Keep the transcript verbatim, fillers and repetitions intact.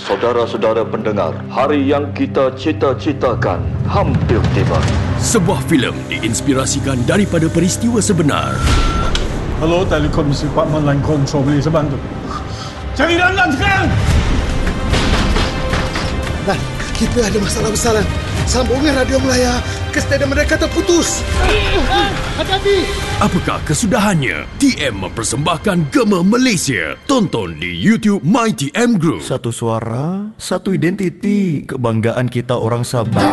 Saudara-saudara pendengar, hari yang kita cita-citakan hampir tiba. Sebuah filem diinspirasikan daripada peristiwa sebenar. Hello, Telekom Department Line Control, boleh saya bantu? Cari Lanlan sekarang! Dan kita ada masalah besar. Sambungan radio Melaya ke stadium mereka terputus. Hati-hati! Apakah kesudahannya? T M mempersembahkan Gema Malaysia. Tonton di YouTube My T M Group. Satu suara, satu identiti. Kebanggaan kita orang Sabah.